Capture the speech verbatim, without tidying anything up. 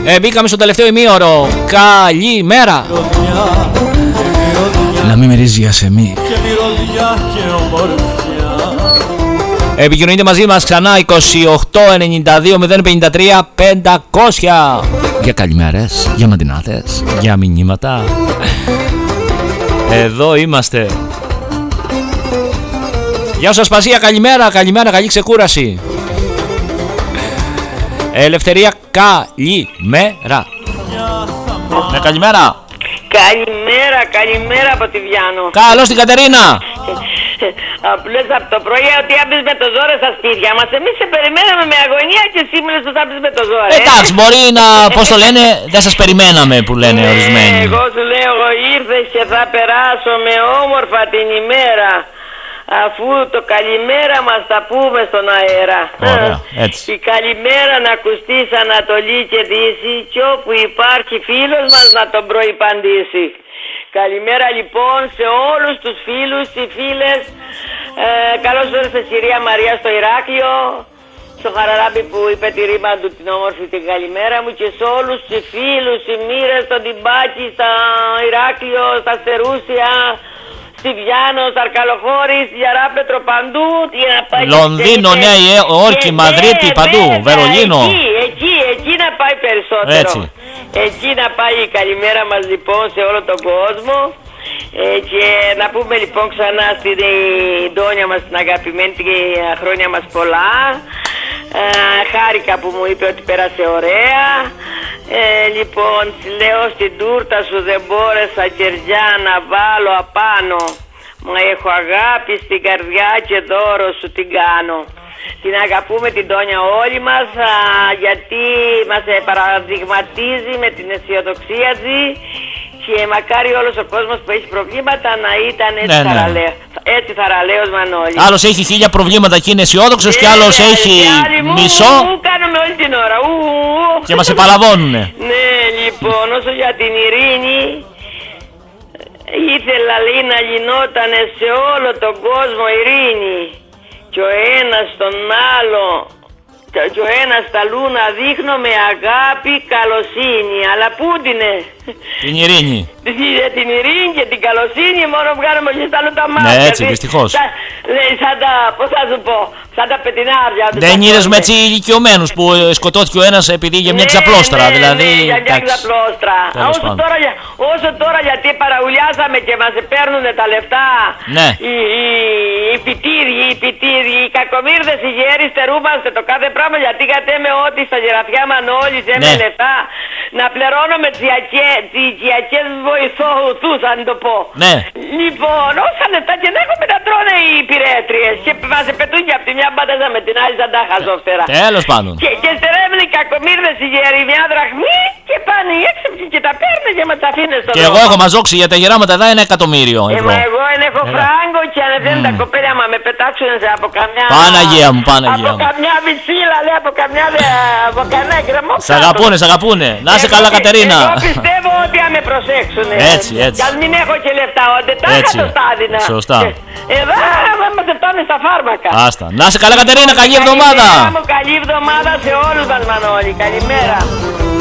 Ε, μπήκαμε στο τελευταίο ημίωρο. Καλημέρα. Να μην μυρίζει για σεμί. Επικοινωνείτε μαζί μας ξανά είκοσι οκτώ ενενήντα δύο μηδέν πενήντα τρία πεντακόσια. Για καλημέρες, για μαντινάτες, για μηνύματα. Εδώ είμαστε. Γεια σας Πασία, καλημέρα, καλημέρα, καλή ξεκούραση. Ελευθερία, καλημέρα. Ναι, καλημέρα. Καλημέρα, καλημέρα από τη Βιάνο. Καλώς την Κατερίνα. Απλώς από το πρωί ότι άμπεις με το ζόρι στα σπίτια μας. Εμείς σε περιμέναμε με αγωνία και σήμερα τους άμπεις με το ζόρι. Εντάξει, ε? μπορεί να, πώς το λένε, δεν σας περιμέναμε που λένε ναι, ορισμένοι. Εγώ σου λέω, εγώ ήρθες και θα περάσω με όμορφα την ημέρα. Αφού το καλημέρα μας θα πούμε στον αέρα. Ωραία, έτσι. Η καλημέρα να ακουστεί σ' Ανατολή και Δύση και όπου υπάρχει φίλος μας να τον προϋπαντήσει. Καλημέρα λοιπόν σε όλους τους φίλους και φίλες. ε, Καλώς ήρθες κυρία Μαρία στο Ηράκλειο, στο Χαραλάμπη που είπε τη ρήμα του την όμορφη την καλημέρα μου, και σε όλους τους φίλους, οι μοίρες, στον Τιμπάκι, στα Ηράκλειο, στα Στερούσια, στη Βιάνο, στα Αρκαλοχώρη, στη Γιαράπετρο, παντού. Λονδίνο, Νέα Υόρκη, Μαδρίτη, παντού, Βερολίνο. Εκεί, εκεί, εκεί να πάει περισσότερο. Έτσι. Εκεί να πάει η καλημέρα μας λοιπόν σε όλο τον κόσμο. Ε, και να πούμε λοιπόν ξανά στην Ντόνια μας, την αγαπημένη, την χρόνια μας πολλά. Ε, χάρηκα που μου είπε ότι πέρασε ωραία. Ε, λοιπόν, λέω στην τούρτα σου δεν μπόρεσα κεριά να βάλω απάνω. Μα έχω αγάπη στην καρδιά και δώρο σου την κάνω. Την αγαπούμε την Τόνια όλοι μας, α, γιατί μας παραδειγματίζει με την αισιοδοξία της. Και μακάρι όλος ο κόσμος που έχει προβλήματα να ήταν έτσι, ναι, θαραλέος, ναι. έτσι θαραλέος Μανώλη. Άλλος έχει χίλια προβλήματα και είναι αισιόδοξος, και άλλος ε, έχει μου, μισό. Μου κάνουμε όλη την ώρα. Ου, ου, ου. Και μας επαλαβώνουνε. Ναι, λοιπόν, όσο για την ειρήνη, ήθελα λέει να γινότανε σε όλο τον κόσμο ειρήνη. Και ο ένας τον άλλο, και ο ένας τα λούνα δείχνω με αγάπη, καλοσύνη. Αλλά πού την είναι? Την ειρήνη. Την ειρήνη και την καλοσύνη μόνο βγάλουμε και στα τα μάτια. Ναι, έτσι, δυστυχώς. Σαν, σαν τα, πώς θα σου πω, σαν τα πετινάρια. Δεν είδες με έτσι ηλικιωμένους που σκοτώθηκε ο ένας επειδή για μια ναι, ξαπλώστρα. Ναι, δηλαδή, ναι, για μια ξαπλώστρα. Όσο τώρα, όσο τώρα γιατί παραουλιάσαμε και μας παίρνουν τα λεφτά. Ναι. Οι, οι, οι πιτήριοι, οι πιτήριοι, οι κακομοίρδες, οι γέροι στερούμαστε το κάθε πράγμα, γιατί κατέμε ότι στα γεραφιά Μανώλη ζέμε ναι. λεφτά να πληρώνουμε τις οικιακές βοηθούς, αν το πω. Ναι. Λοιπόν, όσα λεφτά και να έχουμε να τρώνε οι υπηρέτριες και μας πετούν και από τη μια μπάνταζα με την άλλη σαν τα χαζόφτερα. Τέλος πάντων. Και, και στερεύουν οι κακομοίρδες οι γέροι μια δραχμή και πάνε οι έξυπνοι και τα παίρνουν και μας τα αφήνουν στον Και εγώ έχω μαζόξει για τα γεράματα εδώ ένα εκατομμύριο ευρώ. Ε, εγώ έχω Έλα. φράγκο και ανεβαίνουν mm. τα κοπέλια μα με πετάξουν από καμιά... Παναγία μου, Παναγία από μου. καμιά βυσίλα, λέει, από καμιά, από κανένα γκρεμό. Σ' αγαπούνε, σ' αγαπούνε. Να είσαι καλά, Κατερίνα. Εγώ πιστεύω ότι αν με προσέξουν. Έτσι, έτσι. Κι αν μην έχω και λεφτά, ότι τα είχα το στάδινα. Σωστά. Εδώ δεν μας φτάνει στα φάρμακα. Άστα. Να είσαι καλά, Κατερίνα, καλή εβδομάδα. Καλή εβδομάδα σε όλους μας, Μανώλη. Καλημέρα.